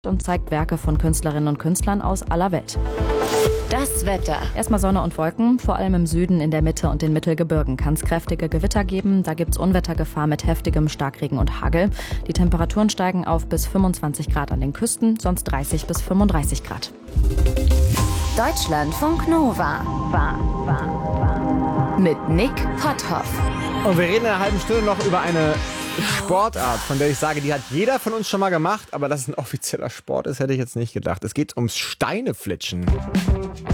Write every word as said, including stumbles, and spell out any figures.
und zeigt Werke von Künstlerinnen und Künstlern aus aller Welt. Das Wetter. Erstmal Sonne und Wolken, vor allem im Süden, in der Mitte und den Mittelgebirgen kann es kräftige Gewitter geben. Da gibt es Unwettergefahr mit heftigem Starkregen und Hagel. Die Temperaturen steigen auf bis fünfundzwanzig Grad an den Küsten, sonst dreißig bis fünfunddreißig Grad. Deutschlandfunk Nova. War, war, war. Mit Nick Potthoff. Und wir reden in einer halben Stunde noch über eine Sportart, von der ich sage, die hat jeder von uns schon mal gemacht, aber dass es ein offizieller Sport ist, hätte ich jetzt nicht gedacht. Es geht ums Steineflitschen.